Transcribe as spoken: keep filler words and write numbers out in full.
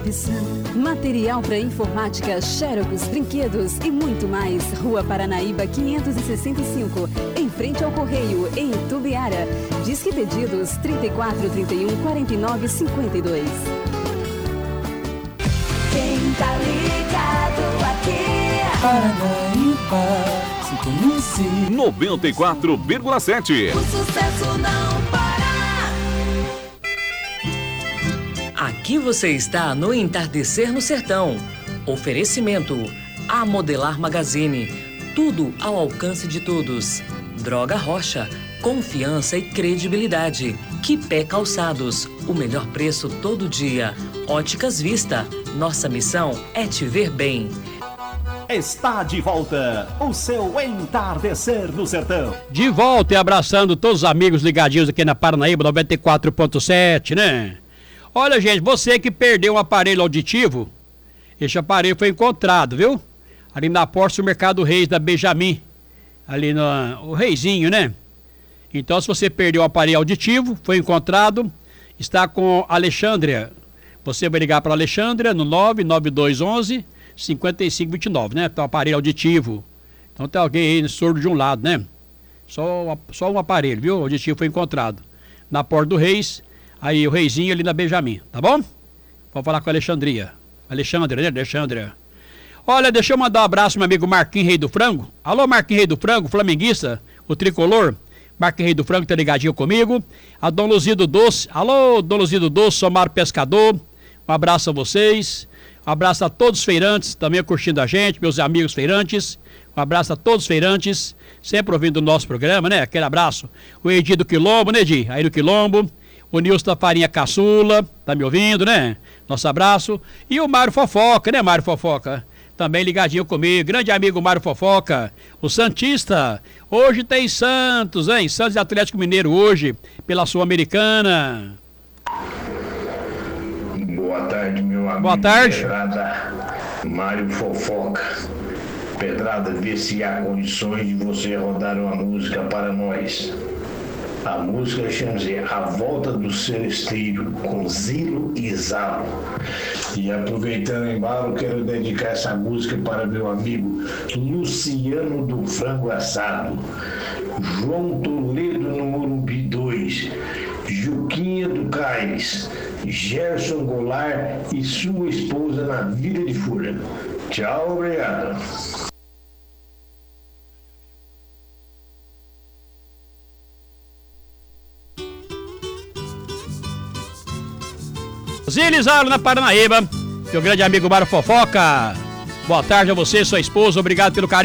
opção. Material para informática, Xerox, brinquedos e muito mais. Rua Paranaíba quinhentos e sessenta e cinco, em frente ao Correio, em Itubiara. Disque pedidos trinta e quatro, trinta e um, quarenta e nove, cinquenta e dois. Quem tá ligado aqui? Paranaíba, sintonize noventa e quatro vírgula sete. O sucesso não para. Aqui você está no Entardecer no Sertão. Oferecimento A Modelar Magazine. Tudo ao alcance de todos. Droga Rocha. Confiança e credibilidade. Quipé Calçados. O melhor preço todo dia. Óticas Vista. Nossa missão é te ver bem. Está de volta o seu Entardecer no Sertão. De volta e abraçando todos os amigos ligadinhos aqui na Paranaíba noventa e quatro ponto sete, né? Olha, gente, você que perdeu um aparelho auditivo, esse aparelho foi encontrado, viu? Ali na porta do Mercado Reis da Benjamin, ali no o Reizinho, né? Então, se você perdeu um aparelho auditivo, foi encontrado, está com a Alexandria. Você vai ligar para a Alexandria no nove nove dois um um, cinco cinco dois nove, né? Então, aparelho auditivo. Então, tem alguém aí surdo de um lado, né? Só, só um aparelho, viu? O auditivo foi encontrado na porta do Reis. Aí o Reizinho ali na Benjamin, tá bom? Vou falar com a Alexandria. Alexandria, né? Alexandria. Olha, deixa eu mandar um abraço pro meu amigo Marquinhos Rei do Frango. Alô, Marquinhos Rei do Frango, flamenguista, o tricolor. Marquinhos Rei do Frango tá ligadinho comigo. A Dom Luzido Doce. Alô, Dom Luzido Doce, Somar Pescador. Um abraço a vocês. Um abraço a todos os feirantes, também curtindo a gente, meus amigos feirantes. Um abraço a todos os feirantes, sempre ouvindo o nosso programa, né? Aquele abraço. O Edi do Quilombo, né, Edi? Aí do Quilombo. O Nilson da Farinha Caçula, tá me ouvindo, né? Nosso abraço. E o Mário Fofoca, né, Mário Fofoca? Também ligadinho comigo. Grande amigo Mário Fofoca. O Santista. Hoje tem Santos, hein? Santos e Atlético Mineiro hoje, pela Sul-Americana. Boa tarde, meu amigo. Boa tarde. Pedrada, Mário Fofoca. Pedrada, vê se há condições de você rodar uma música para nós. A música chama-se A Volta do Celesteiro, com Zilo e Zalo. E aproveitando o embalo, quero dedicar essa música para meu amigo Luciano do Frango Assado, João Toledo no Morumbi dois, Juquinha do Cais, Gerson Goulart e sua esposa na Vila de Fura. Tchau, obrigado. Zilizalo na Paranaíba, meu grande amigo Mário Fofoca. Boa tarde a você, sua esposa, obrigado pelo carinho.